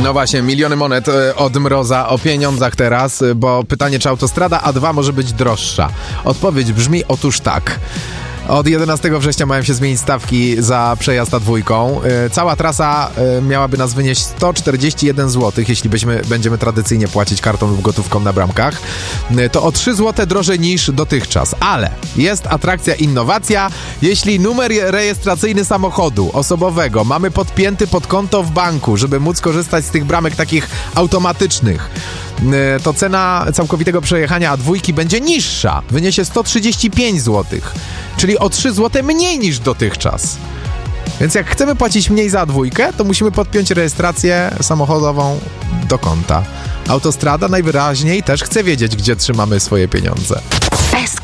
No właśnie, miliony monet od Mroza o pieniądzach teraz, bo pytanie, czy autostrada A2 może być droższa? Odpowiedź brzmi otóż tak. Od 11 września mają się zmienić stawki za przejazd A2. Cała trasa miałaby nas wynieść 141 zł, jeśli będziemy tradycyjnie płacić kartą lub gotówką na bramkach. To o 3 zł drożej niż dotychczas. Ale jest atrakcja, innowacja. Jeśli numer rejestracyjny samochodu osobowego mamy podpięty pod konto w banku, żeby móc korzystać z tych bramek takich automatycznych, to cena całkowitego przejechania A2 będzie niższa. Wyniesie 135 zł. Czyli o 3 zł mniej niż dotychczas. Więc jak chcemy płacić mniej za A2, to musimy podpiąć rejestrację samochodową do konta. Autostrada najwyraźniej też chce wiedzieć, gdzie trzymamy swoje pieniądze.